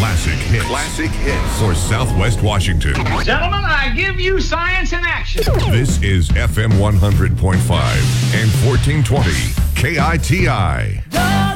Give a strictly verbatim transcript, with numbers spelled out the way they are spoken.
Classic hits. Classic hits for Southwest Washington. Gentlemen, I give you science in action. This is F M one hundred point five and fourteen twenty K I T I.